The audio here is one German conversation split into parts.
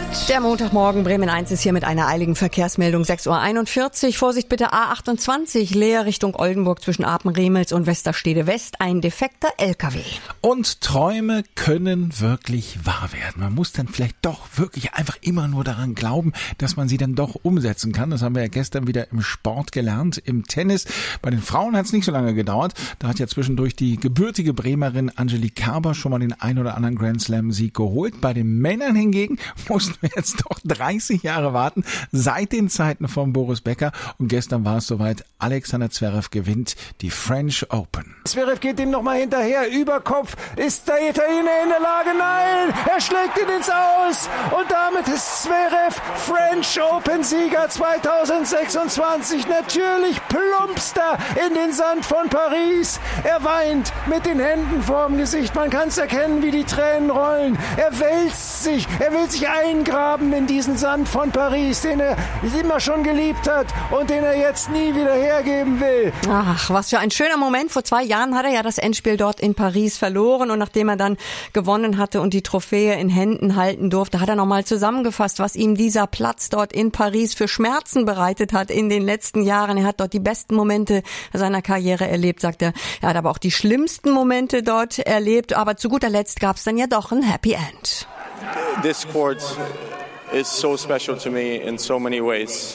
Der Montagmorgen, Bremen 1 ist hier mit einer eiligen Verkehrsmeldung, 6:41 Uhr. Vorsicht bitte, A28, leer Richtung Oldenburg zwischen Apen-Remels und Westerstede West, ein defekter LKW. Und Träume können wirklich wahr werden. Man muss dann vielleicht doch wirklich einfach immer nur daran glauben, dass man sie dann doch umsetzen kann. Das haben wir ja gestern wieder im Sport gelernt, im Tennis. Bei den Frauen hat es nicht so lange gedauert. Da hat ja zwischendurch die gebürtige Bremerin Angelique Kerber schon mal den ein oder anderen Grand Slam-Sieg geholt. Bei den Männern hingegen mussten wir jetzt doch 30 Jahre warten, seit den Zeiten von Boris Becker. Und gestern war es soweit, Alexander Zverev gewinnt die French Open. Zverev geht ihm nochmal hinterher, über Kopf. Ist der Italiener in der Lage? Nein! Er schlägt ihn ins Aus! Und damit ist Zverev French Open-Sieger 2026. Natürlich plumpst er in den Sand von Paris. Er weint mit den Händen vorm Gesicht. Man kann es erkennen, wie die Tränen rollen. Er wälzt sich, er will sich eingraben in diesen Sand von Paris, den er immer schon geliebt hat und den er jetzt nie wieder hergeben will. Ach, was für ein schöner Moment. Vor 2 Jahren hat er ja das Endspiel dort in Paris verloren und nachdem er dann gewonnen hatte und die Trophäe in Händen halten durfte, hat er nochmal zusammengefasst, was ihm dieser Platz dort in Paris für Schmerzen bereitet hat in den letzten Jahren. Er hat dort die besten Momente seiner Karriere erlebt, sagt er. Er hat aber auch die schlimmsten Momente dort erlebt, aber zu guter Letzt gab es dann ja doch ein Happy End. This court is so special to me in so many ways.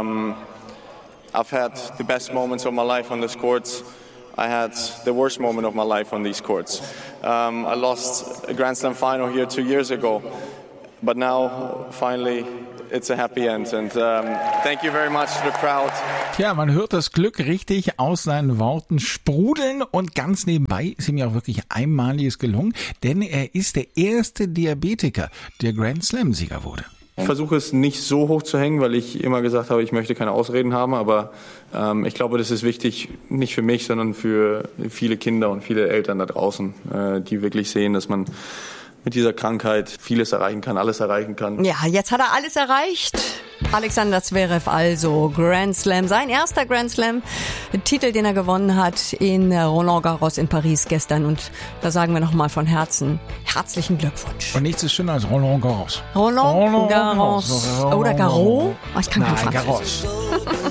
I've had the best moments of my life on this court. I had the worst moment of my life on these courts. I lost a Grand Slam final here 2 years ago, but now finally it's a happy end and thank you very much to the crowd. Tja, man hört das Glück richtig aus seinen Worten sprudeln und ganz nebenbei ist ihm ja auch wirklich einmaliges gelungen, denn er ist der erste Diabetiker, der Grand Slam-Sieger wurde. Ich versuche es nicht so hoch zu hängen, weil ich immer gesagt habe, ich möchte keine Ausreden haben, aber ich glaube, das ist wichtig, nicht für mich, sondern für viele Kinder und viele Eltern da draußen, die wirklich sehen, dass man mit dieser Krankheit vieles erreichen kann, alles erreichen kann. Ja, jetzt hat er alles erreicht. Alexander Zverev also Grand Slam, sein erster Grand Slam Titel, den er gewonnen hat in Roland Garros in Paris gestern und da sagen wir nochmal von Herzen herzlichen Glückwunsch. Und nichts ist schöner als Roland Garros. Roland Garros. Oder Garros? Ich kann kein Garros.